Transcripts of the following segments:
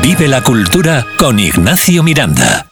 Vive la cultura con Ignacio Miranda.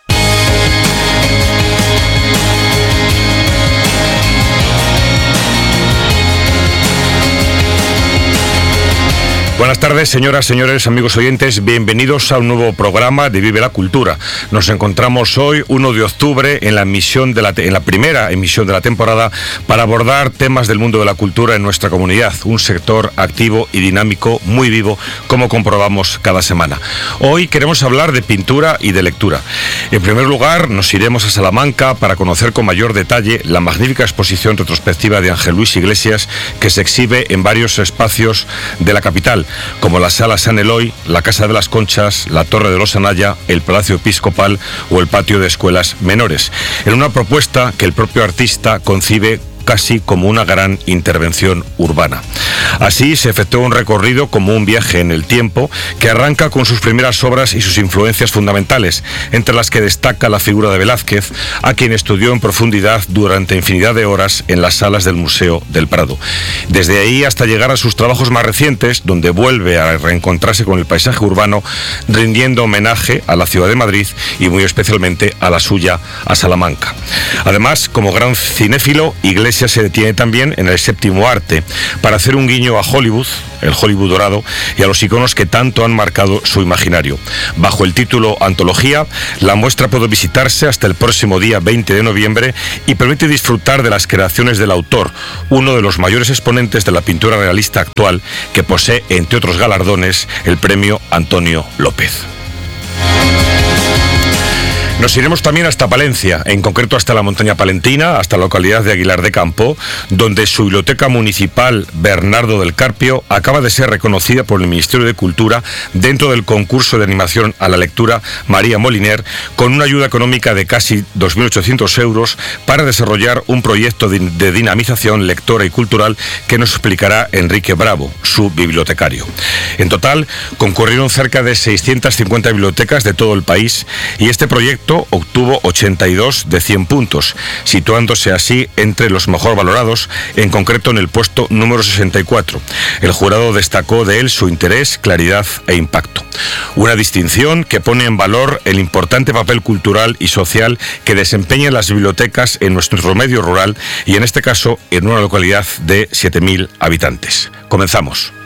Buenas tardes, señoras, señores, amigos oyentes, bienvenidos a un nuevo programa de Vive la Cultura. Nos encontramos hoy, 1 de octubre, en la primera emisión de la temporada para abordar temas del mundo de la cultura en nuestra comunidad, un sector activo y dinámico, muy vivo, como comprobamos cada semana. Hoy queremos hablar de pintura y de lectura. En primer lugar, nos iremos a Salamanca para conocer con mayor detalle la magnífica exposición retrospectiva de Ángel Luis Iglesias que se exhibe en varios espacios de la capital, como la Sala San Eloy, la Casa de las Conchas, la Torre de los Anaya, el Palacio Episcopal o el Patio de Escuelas Menores, en una propuesta que el propio artista concibe casi como una gran intervención urbana. Así se efectúa un recorrido como un viaje en el tiempo que arranca con sus primeras obras y sus influencias fundamentales, entre las que destaca la figura de Velázquez, a quien estudió en profundidad durante infinidad de horas en las salas del Museo del Prado. Desde ahí hasta llegar a sus trabajos más recientes, donde vuelve a reencontrarse con el paisaje urbano, rindiendo homenaje a la ciudad de Madrid y muy especialmente a la suya, a Salamanca. Además, como gran cinéfilo, Iglesias se detiene también en el séptimo arte para hacer un guiño a Hollywood, el Hollywood dorado, y a los iconos que tanto han marcado su imaginario. Bajo el título Antología, la muestra puede visitarse hasta el próximo día 20 de noviembre y permite disfrutar de las creaciones del autor, uno de los mayores exponentes de la pintura realista actual, que posee, entre otros galardones, el premio Antonio López. Nos iremos también hasta Palencia, en concreto hasta la montaña palentina, hasta la localidad de Aguilar de Campo, donde su biblioteca municipal Bernardo del Carpio acaba de ser reconocida por el Ministerio de Cultura dentro del concurso de animación a la lectura María Moliner, con una ayuda económica de casi 2.800 euros para desarrollar un proyecto de dinamización lectora y cultural que nos explicará Enrique Bravo, su bibliotecario. En total, concurrieron cerca de 650 bibliotecas de todo el país y este proyecto obtuvo 82 de 100 puntos, situándose así entre los mejor valorados, en concreto en el puesto número 64. El jurado destacó de él su interés, claridad e impacto. Una distinción que pone en valor el importante papel cultural y social que desempeñan las bibliotecas en nuestro medio rural y en este caso en una localidad de 7.000 habitantes. Comenzamos.